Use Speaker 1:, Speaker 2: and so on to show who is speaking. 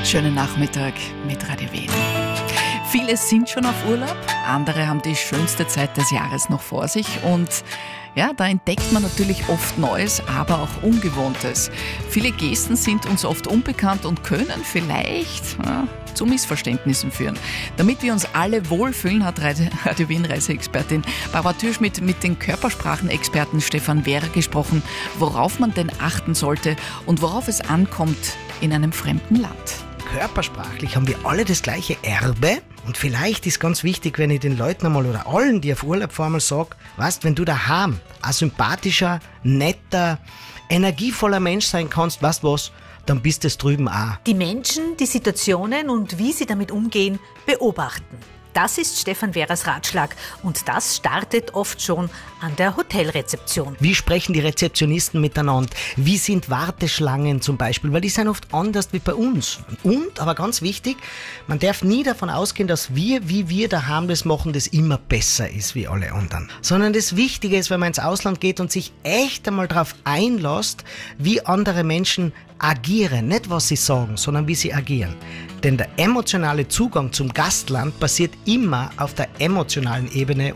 Speaker 1: Schönen Nachmittag mit Radio Wien. Viele sind schon auf Urlaub, andere haben die schönste Zeit des Jahres noch vor sich und ja, da entdeckt man natürlich oft Neues, aber auch Ungewohntes. Viele Gesten sind uns oft unbekannt und können vielleicht zu Missverständnissen führen. Damit wir uns alle wohlfühlen, hat Radio Wien Reiseexpertin Barbara Türschmidt mit den Körpersprachenexperten Stefan Wehrer gesprochen, worauf man denn achten sollte und worauf es ankommt in einem fremden Land.
Speaker 2: Körpersprachlich haben wir alle das gleiche Erbe und vielleicht ist ganz wichtig, wenn ich den Leuten einmal oder allen, die auf Urlaub fahren, mal sage, weißt, wenn du daheim ein sympathischer, netter, energievoller Mensch sein kannst, weißt du was, dann bist es drüben auch.
Speaker 3: Die Menschen, die Situationen und wie sie damit umgehen, beobachten. Das ist Stefan Wehrers Ratschlag und das startet oft schon an der Hotelrezeption.
Speaker 2: Wie sprechen die Rezeptionisten miteinander? Wie sind Warteschlangen zum Beispiel? Weil die sind oft anders wie bei uns. Und, aber ganz wichtig, man darf nie davon ausgehen, dass wie wir daheim das machen, das immer besser ist wie alle anderen. Sondern das Wichtige ist, wenn man ins Ausland geht und sich echt einmal darauf einlässt, wie andere Menschen agieren. Nicht, was sie sagen, sondern wie sie agieren. Denn der emotionale Zugang zum Gastland passiert immer auf der emotionalen Ebene